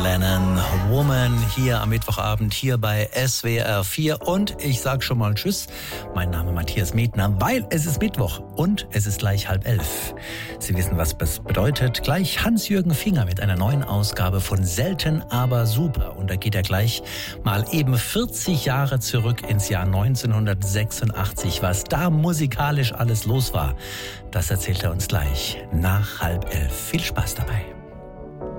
Lennon, Woman, hier am Mittwochabend, hier bei SWR 4. Und ich sag schon mal Tschüss, mein Name Matthias Medner, weil es ist Mittwoch und es ist gleich 10:30. Sie wissen, was das bedeutet. Gleich Hans-Jürgen Finger mit einer neuen Ausgabe von Selten, aber super. Und da geht er gleich mal eben 40 Jahre zurück ins Jahr 1986. Was da musikalisch alles los war, das erzählt er uns gleich nach 10:30. Viel Spaß dabei.